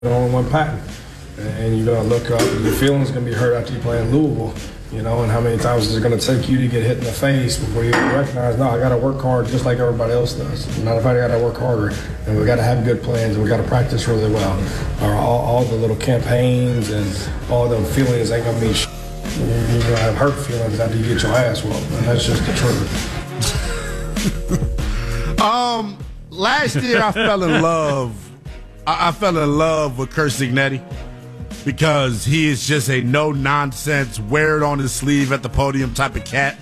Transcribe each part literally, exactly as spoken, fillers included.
on one pattern. And you're going to look up, your feelings going to be hurt after you play in Louisville, you know, and how many times is it going to take you to get hit in the face before you recognize, no, I got to work hard just like everybody else does. Matter of fact, I got to work harder, and we got to have good plans, and we got to practice really well. Or all, all the little campaigns and all them feelings ain't going to be sh- You're going to have hurt feelings after you get your ass whooped, and that's just the truth. um, last year I fell in love. I, I fell in love with Curt Cignetti, because he is just a no-nonsense, wear it on his sleeve at the podium type of cat.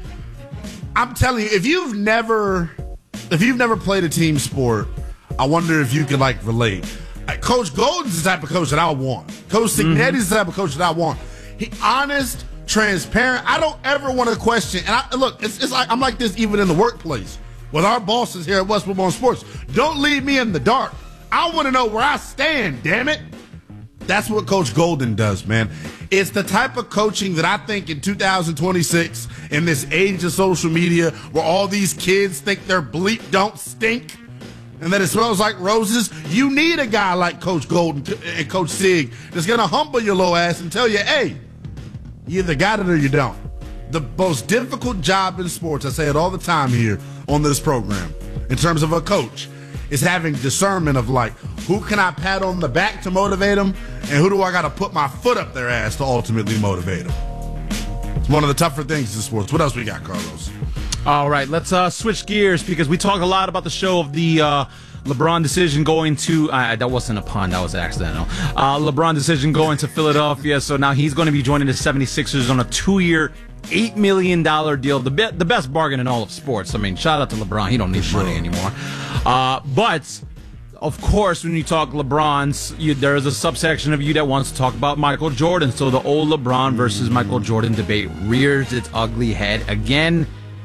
I'm telling you, if you've never if you've never played a team sport, I wonder if you could, like, relate. Coach Golden's the type of coach that I want. Coach Cignetti's the type of coach that I want. He honest, transparent. I don't ever want to question. And I, look, it's, it's like I'm like this even in the workplace with our bosses here at West Football Sports. Don't leave me in the dark. I want to know where I stand, damn it. That's what Coach Golden does, man. It's the type of coaching that I think in two thousand twenty-six, in this age of social media, where all these kids think their bleep don't stink and that it smells like roses, you need a guy like Coach Golden and Coach Sig that's going to humble your low ass and tell you, hey, you either got it or you don't. The most difficult job in sports, I say it all the time here on this program, in terms of a coach, is having discernment of, like, who can I pat on the back to motivate them, and who do I got to put my foot up their ass to ultimately motivate them. It's one of the tougher things in sports. What else we got, Carlos? All right, let's uh, switch gears, because we talk a lot about the show of the uh, LeBron decision going to uh, – that wasn't a pun, that was accidental. Uh, LeBron decision going to Philadelphia, so now he's going to be joining the seventy-sixers on a two-year, eight million dollars deal, the be- the best bargain in all of sports. I mean, shout out to LeBron. He don't need sure. money anymore. Uh, but, of course, when you talk LeBrons, you, there is a subsection of you that wants to talk about Michael Jordan. So the old LeBron versus Michael Jordan debate rears its ugly head again,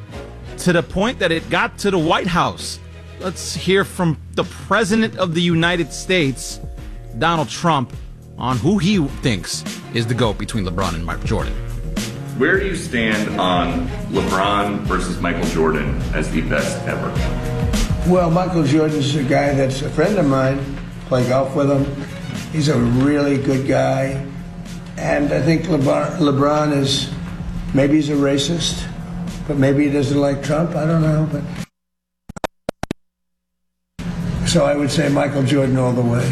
to the point that it got to the White House. Let's hear from the President of the United States, Donald Trump, on who he thinks is the GOAT between LeBron and Michael Jordan. Where do you stand on LeBron versus Michael Jordan as the best ever? Well, Michael Jordan's a guy that's a friend of mine. Play golf with him. He's a really good guy. And I think LeBron, LeBron is, maybe he's a racist, but maybe he doesn't like Trump. I don't know. But so I would say Michael Jordan all the way.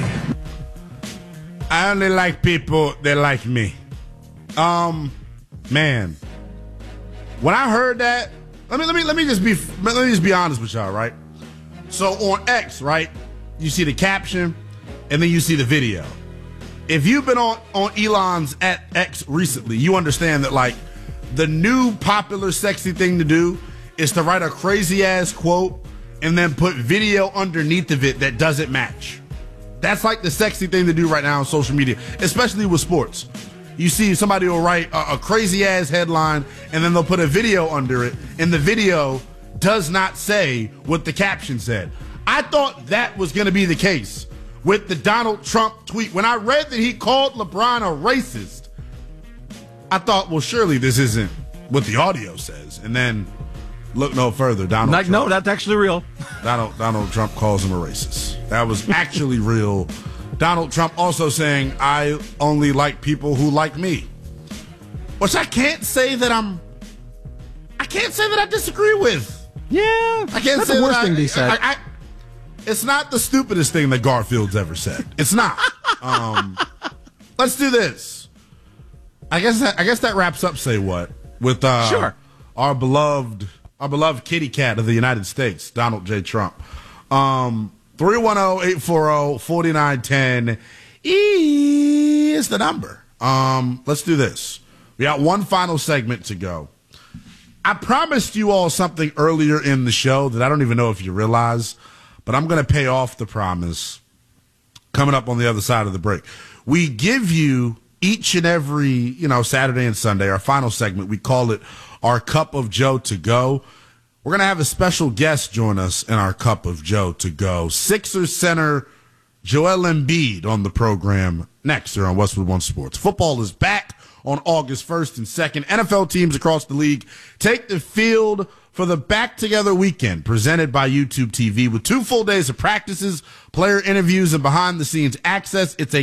I only like people that like me. Um, man, when I heard that, let me let me let me just be let me just be honest with y'all, right? So on X, right, you see the caption, and then you see the video. If you've been on, on Elon's at X recently, you understand that, like, the new popular sexy thing to do is to write a crazy-ass quote and then put video underneath of it that doesn't match. That's, like, the sexy thing to do right now on social media, especially with sports. You see somebody will write a, a crazy-ass headline, and then they'll put a video under it, and the video does not say what the caption said. I thought that was going to be the case with the Donald Trump tweet. When I read that he called LeBron a racist, I thought, well, surely this isn't what the audio says. And then look no further. Donald like, Trump, no, that's actually real. Donald, Donald Trump calls him a racist. That was actually real. Donald Trump also saying, I only like people who like me. Which I can't say that I'm, I can't say that I disagree with. Yeah, I can't that's say the worst that thing I, they said. I, I, it's not the stupidest thing that Garfield's ever said. It's not. um, let's do this. I guess that, I guess that wraps up. Say what with uh, sure. our beloved our beloved kitty cat of the United States, Donald J. Trump. Um, three one zero, eight four zero, four nine one zero is the number. Um, let's do this. We got one final segment to go. I promised you all something earlier in the show that I don't even know if you realize, but I'm going to pay off the promise coming up on the other side of the break. We give you each and every, you know, Saturday and Sunday, our final segment. We call it our Cup of Joe to Go. We're going to have a special guest join us in our Cup of Joe to Go. Sixers center Joel Embiid on the program next here on Westwood One Sports. Football is back on August first and second. N F L teams across the league take the field for the Back Together Weekend presented by YouTube T V with two full days of practices, player interviews, and behind-the-scenes access. It's a